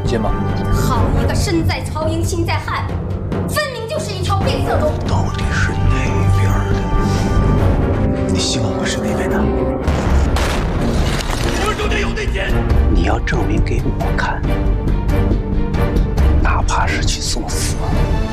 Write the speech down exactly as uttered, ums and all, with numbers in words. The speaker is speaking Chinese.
接吗？ 好一个身在曹营心在汉，分明就是一条变色龙。 到底是哪边的？你希望我是哪边的？ 我手里有内奸。 你要证明给我看，哪怕是去送死。